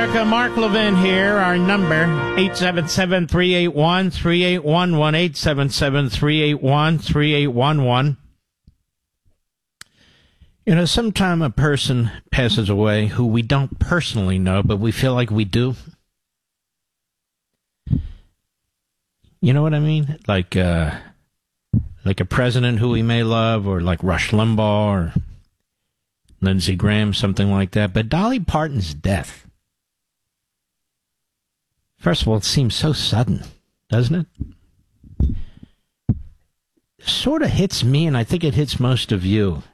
America. Mark Levin here. Our number, 877-381-3811, 877-381-3811. You know, sometime a person passes away who we don't personally know, but we feel like we do. You know what I mean? Like a president who we may love, or like Rush Limbaugh or Lindsey Graham, something like that. But Dolly Parton's death, first of all, it seems so sudden, doesn't it? Sort of hits me, and I think it hits most of you,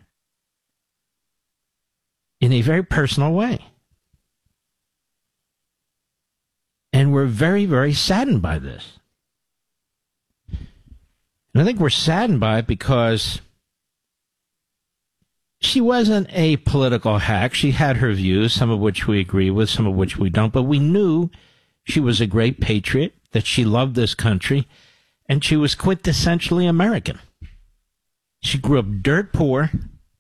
in a very personal way. And we're very, very saddened by this. And I think we're saddened by it because she wasn't a political hack. She had her views, some of which we agree with, some of which we don't. But we knew she was a great patriot, that she loved this country, and she was quintessentially American. She grew up dirt poor.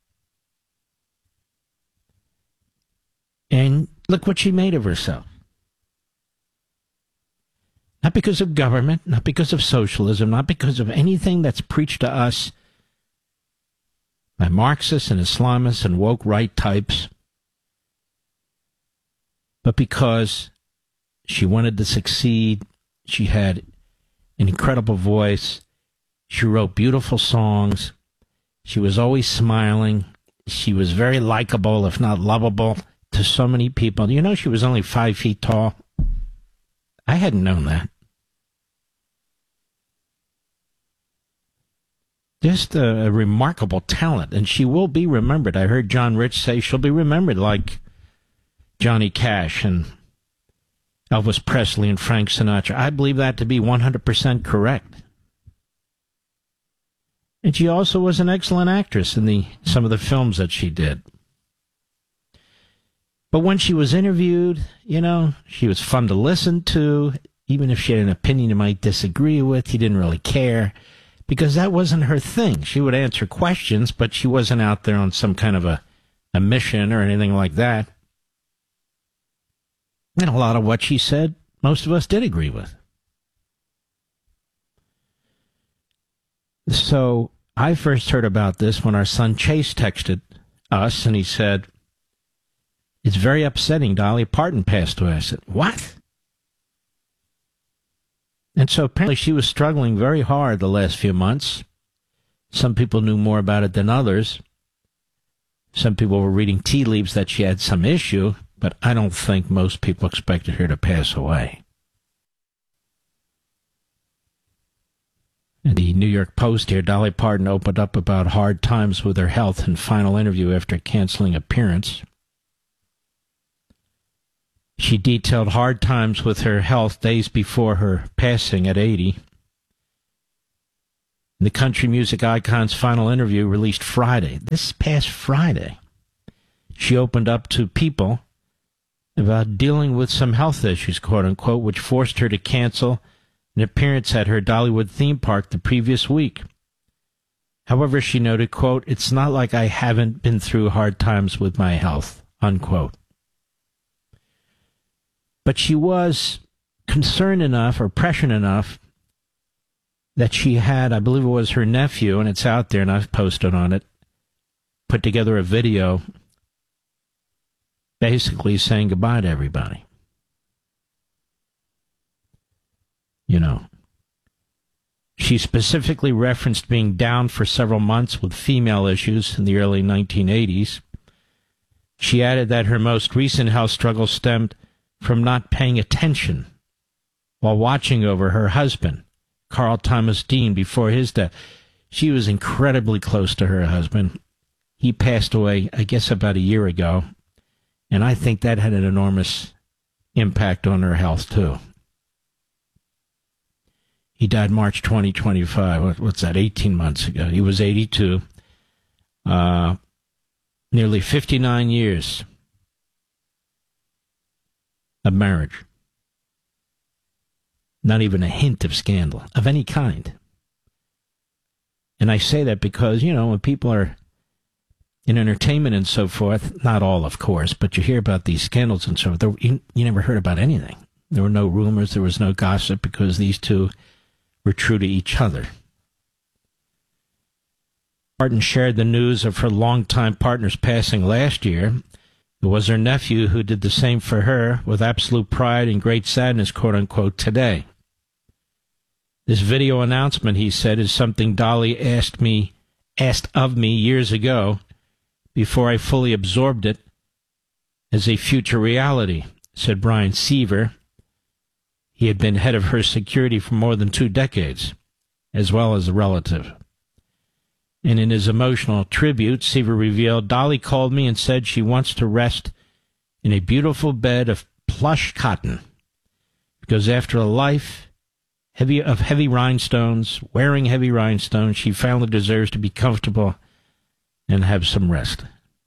And look what she made of herself. Not because of government, not because of socialism, not because of anything that's preached to us by Marxists and Islamists and woke right types, but because she wanted to succeed. She had an incredible voice. She wrote beautiful songs. She was always smiling. She was very likable, if not lovable, to so many people. You know, she was only 5 feet tall. I hadn't known that. Just a remarkable talent, and she will be remembered. I heard John Rich say she'll be remembered like Johnny Cash and Elvis Presley and Frank Sinatra. I believe that to be 100% correct. And she also was an excellent actress in some of the films that she did. But when she was interviewed, you know, she was fun to listen to. Even if she had an opinion you might disagree with, you didn't really care, because that wasn't her thing. She would answer questions, but she wasn't out there on some kind of a mission or anything like that. And a lot of what she said, most of us did agree with. So I first heard about this when our son Chase texted us, and he said, "It's very upsetting. Dolly Parton passed away." I said, "What?" And so apparently she was struggling very hard the last few months. Some people knew more about it than others. Some people were reading tea leaves that she had some issue, but I don't think most people expected her to pass away. In the New York Post here, Dolly Parton opened up about hard times with her health in final interview after canceling appearance. She detailed hard times with her health days before her passing at 80. The country music icon's final interview released Friday, this past Friday, she opened up to people about dealing with some health issues, quote unquote, which forced her to cancel an appearance at her Dollywood theme park the previous week. However, she noted, quote, "It's not like I haven't been through hard times with my health," unquote. But she was concerned enough, or prescient enough, that she had, I believe it was her nephew, and it's out there and I've posted on it, put together a video basically saying goodbye to everybody. You know, she specifically referenced being down for several months with female issues in the early 1980s. She added that her most recent health struggle stemmed from not paying attention while watching over her husband, Carl Thomas Dean, before his death. She was incredibly close to her husband. He passed away, I guess, about a year ago, and I think that had an enormous impact on her health, too. He died March 2025. What's that, 18 months ago. He was 82. Nearly 59 years of marriage. Not even a hint of scandal of any kind. And I say that because, you know, when people are in entertainment and so forth, not all, of course, but you hear about these scandals and so forth. You never heard about anything. There were no rumors, there was no gossip, because these two were true to each other. Martin shared the news of her longtime partner's passing last year. It was her nephew who did the same for her with absolute pride and great sadness, quote-unquote, today. This video announcement, he said, is something Dolly asked of me years ago before I fully absorbed it as a future reality, said Brian Seaver. He had been head of her security for more than 2 decades, as well as a relative. And in his emotional tribute, Seaver revealed, Dolly called me and said she wants to rest in a beautiful bed of plush cotton, because after a life of heavy rhinestones, wearing heavy rhinestones, she finally deserves to be comfortable and have some rest.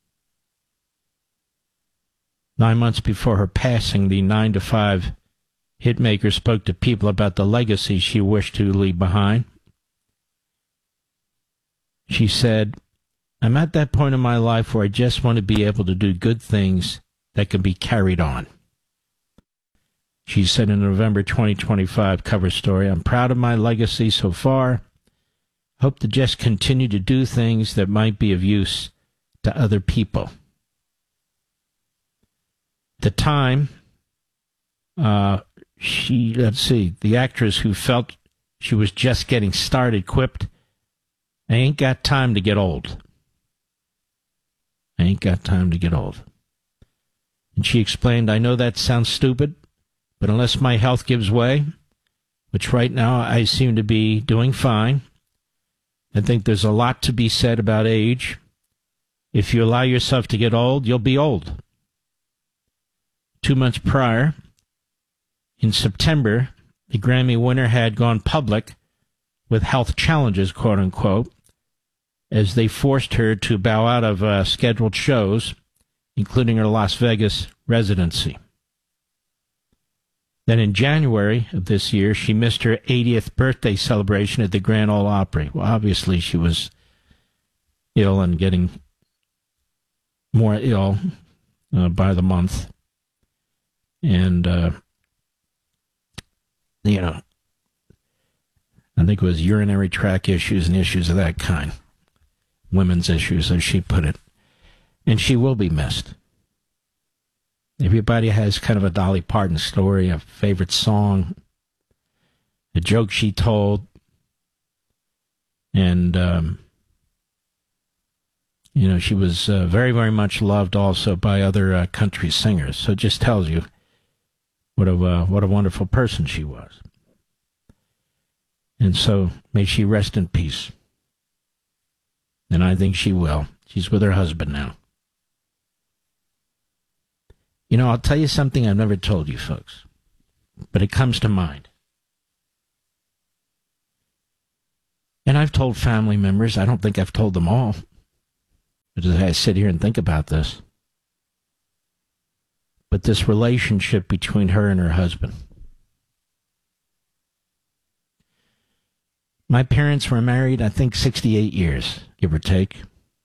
9 months before her passing, the 9 to 5 hitmaker spoke to people about the legacy she wished to leave behind. She said, I'm at that point in my life where I just want to be able to do good things that can be carried on. She said in a November 2025 cover story, I'm proud of my legacy so far. Hope to just continue to do things that might be of use to other people. At the time, the actress who felt she was just getting started quipped, I ain't got time to get old. I ain't got time to get old. And she explained, I know that sounds stupid, but unless my health gives way, which right now I seem to be doing fine, I think there's a lot to be said about age. If you allow yourself to get old, you'll be old. 2 months prior, in September, the Grammy winner had gone public with health challenges, quote-unquote, as they forced her to bow out of scheduled shows, including her Las Vegas residency. Then in January of this year, she missed her 80th birthday celebration at the Grand Ole Opry. Well, obviously she was ill and getting more ill by the month. And, I think it was urinary tract issues and issues of that kind. Women's issues, as she put it. And she will be missed. Everybody has kind of a Dolly Parton story, a favorite song, a joke she told. And, she was very, very much loved also by other country singers. So it just tells you what a wonderful person she was. And so may she rest in peace. And I think she will. She's with her husband now. I'll tell you something I've never told you folks, but it comes to mind. And I've told family members, I don't think I've told them all, but as I sit here and think about this, but this relationship between her and her husband. My parents were married, I think, 68 years, give or take.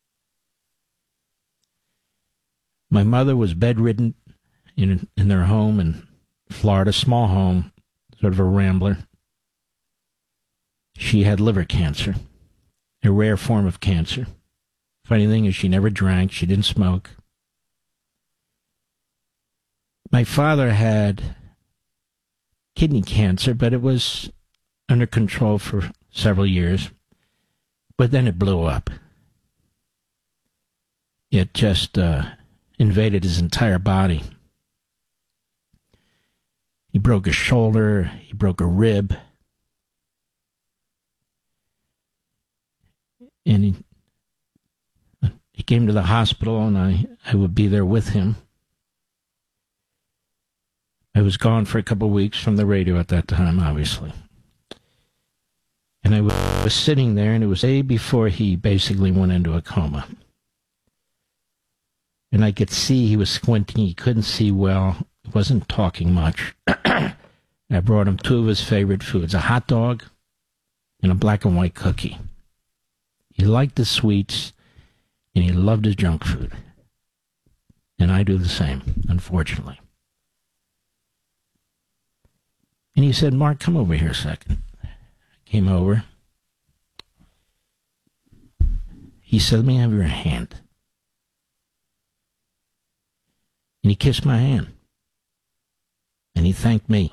My mother was bedridden in their home in Florida, small home, sort of a rambler. She had liver cancer, a rare form of cancer. Funny thing is she never drank, she didn't smoke. My father had kidney cancer, but it was under control for several years. But then it blew up. It just invaded his entire body. He broke a shoulder, he broke a rib. And he came to the hospital, and I would be there with him. I was gone for a couple of weeks from the radio at that time, obviously. And I was sitting there, and it was a day before he basically went into a coma. And I could see he was squinting. He couldn't see well. He wasn't talking much. I brought him 2 of his favorite foods, a hot dog and a black and white cookie. He liked the sweets, And he loved his junk food. And I do the same, unfortunately. And he said, Mark, come over here a second. I came over. He said, let me have your hand. And he kissed my hand. And he thanked me.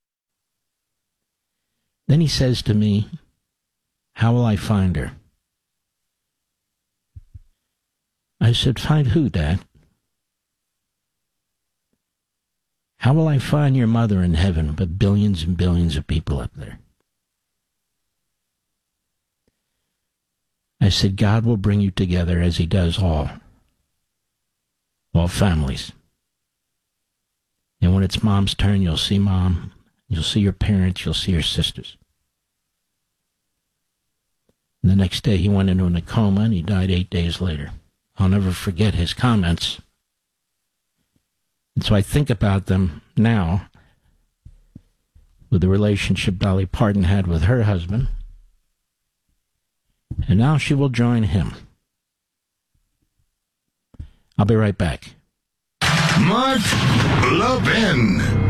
Then he says to me, how will I find her? I said, find who, Dad? How will I find your mother in heaven with billions and billions of people up there? I said, God will bring you together as he does all families. And when it's Mom's turn, you'll see Mom, you'll see your parents, you'll see your sisters. And the next day he went into a coma and he died 8 days later. I'll never forget his comments. And so I think about them now with the relationship Dolly Parton had with her husband. And now she will join him. I'll be right back. Mark Levin.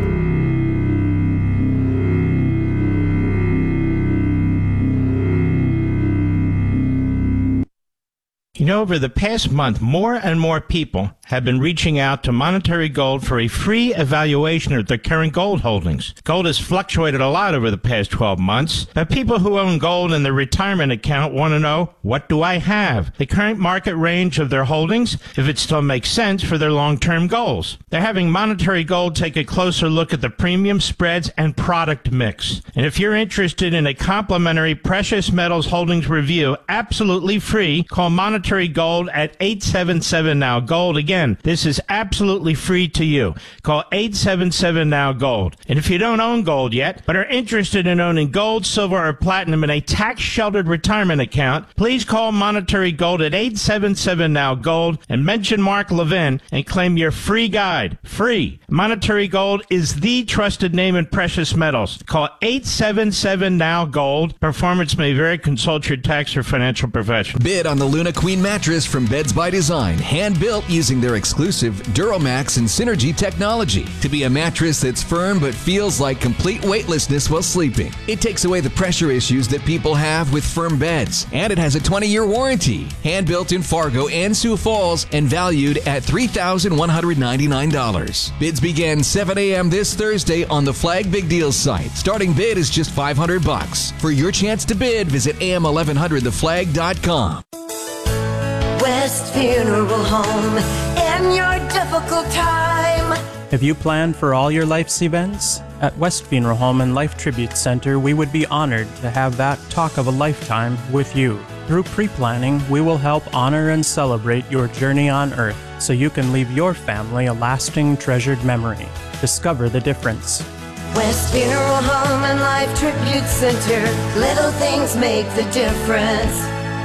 You know, over the past month, more and more people have been reaching out to Monetary Gold for a free evaluation of their current gold holdings. Gold has fluctuated a lot over the past 12 months, but people who own gold in their retirement account want to know, what do I have? The current market range of their holdings, if it still makes sense for their long-term goals. They're having Monetary Gold take a closer look at the premium spreads and product mix. And if you're interested in a complimentary precious metals holdings review, absolutely free, call Monetary Gold at 877-NOW-GOLD. Again, this is absolutely free to you. Call 877-NOW-GOLD. And if you don't own gold yet, but are interested in owning gold, silver, or platinum in a tax-sheltered retirement account, please call Monetary Gold at 877-NOW-GOLD and mention Mark Levin and claim your free guide. Free. Monetary Gold is the trusted name in precious metals. Call 877-NOW-GOLD. Performance may vary. Consult your tax or financial professional. Bid on the Luna Queen mattress from Beds by Design, hand-built using their exclusive Duramax and Synergy technology to be a mattress that's firm but feels like complete weightlessness while sleeping. It takes away the pressure issues that people have with firm beds, and it has a 20-year warranty. Hand-built in Fargo and Sioux Falls and valued at $3,199. Bids begin 7 a.m. this Thursday on the Flag Big Deals site. Starting bid is just $500. For your chance to bid, visit am1100theflag.com. West Funeral Home in your difficult time. Have you planned for all your life's events? At West Funeral Home and Life Tribute Center, we would be honored to have that talk of a lifetime with you. Through pre-planning, we will help honor and celebrate your journey on Earth so you can leave your family a lasting, treasured memory. Discover the difference. West Funeral Home and Life Tribute Center. Little things make the difference.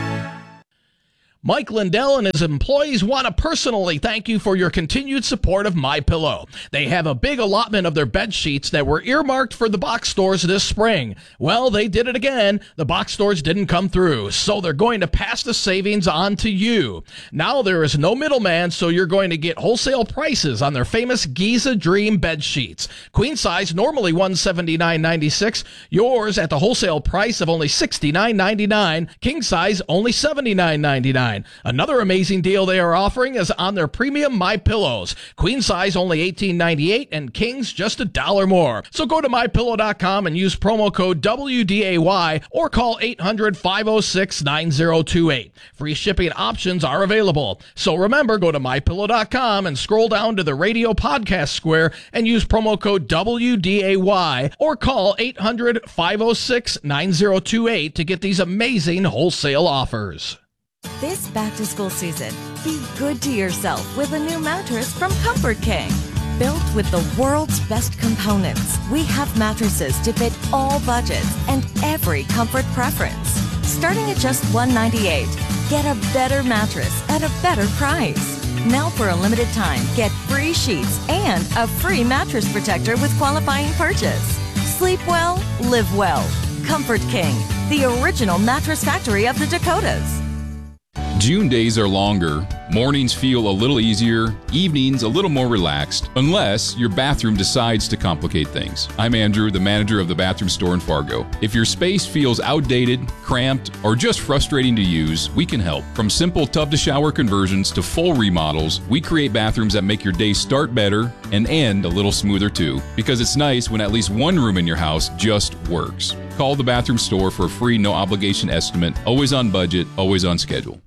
Mike Lindell and his employees want to personally thank you for your continued support of MyPillow. They have a big allotment of their bed sheets that were earmarked for the box stores this spring. Well, they did it again. The box stores didn't come through, so they're going to pass the savings on to you. Now there is no middleman, so you're going to get wholesale prices on their famous Giza Dream bed sheets. Queen size, normally $179.96. Yours at the wholesale price of only $69.99. King size, only $79.99. Another amazing deal they are offering is on their premium MyPillows. Queen size only $18.98 and kings just $1 more. So go to MyPillow.com and use promo code WDAY or call 800-506-9028. Free shipping options are available. So remember, go to MyPillow.com and scroll down to the radio podcast square and use promo code WDAY or call 800-506-9028 to get these amazing wholesale offers. This back-to-school season, be good to yourself with a new mattress from Comfort King. Built with the world's best components, we have mattresses to fit all budgets and every comfort preference. Starting at just $198, get a better mattress at a better price. Now for a limited time, get free sheets and a free mattress protector with qualifying purchase. Sleep well, live well. Comfort King, the original mattress factory of the Dakotas. June days are longer, mornings feel a little easier, evenings a little more relaxed, unless your bathroom decides to complicate things. I'm Andrew, the manager of the bathroom store in Fargo. If your space feels outdated, cramped, or just frustrating to use, we can help. From simple tub-to-shower conversions to full remodels, we create bathrooms that make your day start better and end a little smoother too, because it's nice when at least one room in your house just works. Call the bathroom store for a free no-obligation estimate, always on budget, always on schedule.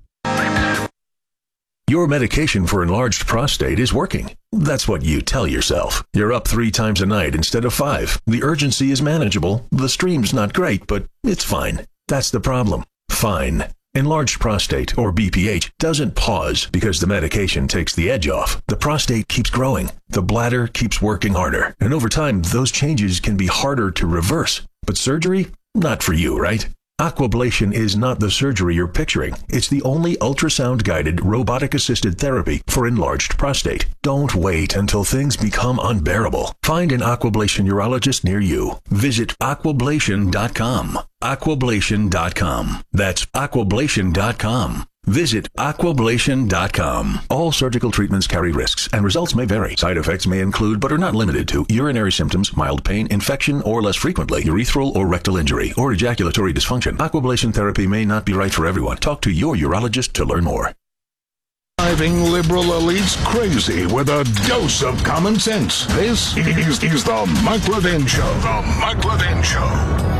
Your medication for enlarged prostate is working. That's what you tell yourself. You're up 3 times a night instead of 5. The urgency is manageable. The stream's not great, but it's fine. That's the problem. Fine. Enlarged prostate, or BPH, doesn't pause because the medication takes the edge off. The prostate keeps growing. The bladder keeps working harder. And over time, those changes can be harder to reverse. But surgery? Not for you, right? Aquablation is not the surgery you're picturing. It's the only ultrasound-guided, robotic-assisted therapy for enlarged prostate. Don't wait until things become unbearable. Find an Aquablation urologist near you. Visit aquablation.com. Aquablation.com. That's aquablation.com. Visit aquablation.com. All surgical treatments carry risks, and results may vary. Side effects may include, but are not limited to, urinary symptoms, mild pain, infection, or less frequently, urethral or rectal injury, or ejaculatory dysfunction. Aquablation therapy may not be right for everyone. Talk to your urologist to learn more. Driving liberal elites crazy with a dose of common sense. This is the Mike Levin Show. The Mike Levin Show.